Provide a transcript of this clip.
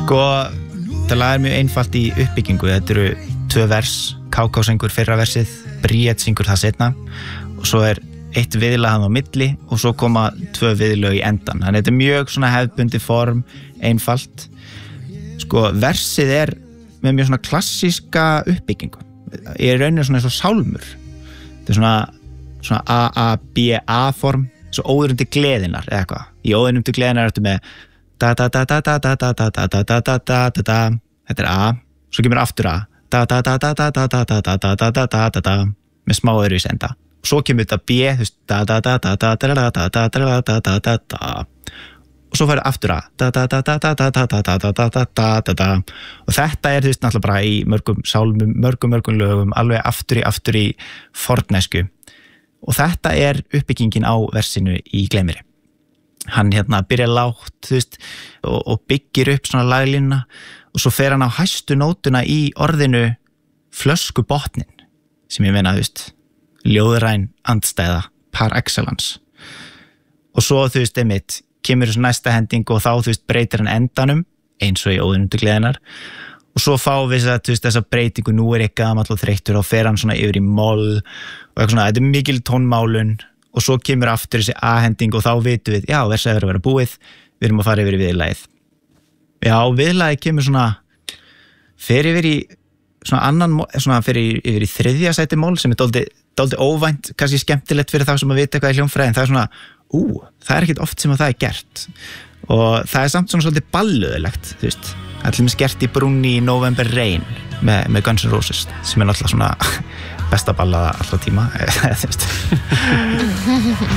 Sko, það lag mjög einfalt í uppbyggingu. Þetta eru 2 vers, KK syngur fyrra versið, Bríet syngur það seinna og svo eitt viðlag hann á milli og svo koma 2 viðlög í endan. Þannig þetta mjög svona hefðbundi form, einfalt. Sko, versið með mjög svona klassíska uppbyggingu. Ég raunir svona eins og sálmur. Þetta svona A-A-B-A form, svo óðurum til gleðinar eða eitthvað. Í óðurum til gleðinar ertu með da-da-da-da-da-da-da-da-da-da-da-da-da. Þetta A, svo kemur aftur A. Da-da-da-da-da-da-da-da-da-da-da-da með smá öðru í senda. Svo kemur þetta B, þú veist, da-da-da-da-da-da-da-da-da-da-da-da-da og svo færðu aftur A da-da-da-da-da-da-da-da-da-da-da og þetta þú veist, náttúrulega bara í mörgum sálmum, mörgum lögum, alveg aftur í fornæsku og þetta uppbyggingin á versinu í Gleymiri. Hann byrjar lágt, þú veist, og byggir upp svona laglínuna og svo fer hann á hæstu nótuna í orðinu flöskubotnin sem ég meina, þú veist, ljóðræn andstæða par excellence og svo, þú veist, einmitt kemur þessu næsta hending og þá, þú veist, breytir hann endanum eins og í óðunum til gleðinar og svo fáum við þessa breytingu nú ég gamall og þreyttur og fer hann svona yfir í moll og eitthvað svona, þetta mikil tónmálun og svo kemur aftur þessi A-hending og þá vitum við, já, versið að vera búið við erum að fara yfir í viðlagið já, viðlagið kemur svona fer yfir í svona annan svona fer yfir í 3. sæti mól sem dálítið óvænt, kannski skemmtilegt fyrir þá sem að vita eitthvað í hljómfræðin, það svona það ekkert oft sem að það gert og það samt svona svolítið ballöðulegt, þú veist, allir gert í Brúnni í November Rain með Guns N' Roses sem náttúrulega svona besta ballaða alltaf tíma þú veist